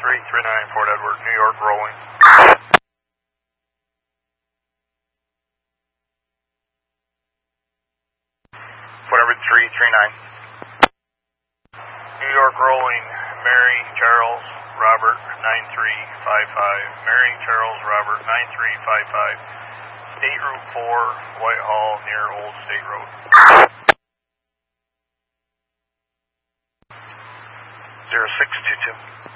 339 Fort Edward, New York, rolling. Fort Edward 339. New York, rolling. Mary, Charles, Robert, 9355. Mary, Charles, Robert, 9355. State Route 4, Whitehall, near Old State Road. 0622.